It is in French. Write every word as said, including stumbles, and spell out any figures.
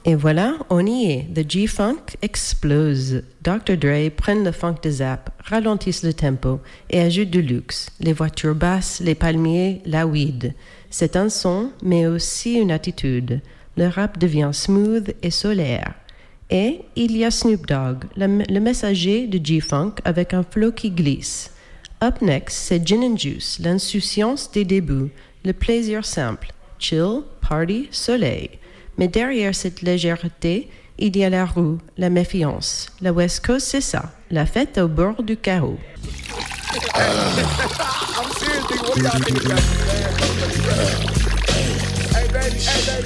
Et voilà, on y est. The G-Funk explose. docteur Dre prennent le funk de Zapp, ralentissent le tempo et ajoutent du luxe. Les voitures basses, les palmiers, la weed. C'est un son, mais aussi une attitude. Le rap devient smooth et solaire. Et il y a Snoop Dogg, le, le messager de G-Funk avec un flow qui glisse. Up next, c'est Gin and Juice, l'insouciance des débuts, le plaisir simple. Chill, party, soleil. Mais derrière cette légèreté, il y a la roue, la méfiance. La West Coast, c'est ça, la fête au bord du carreau. I'm serious, nigga. What do y'all think about this, man? Hey, baby, hey, baby.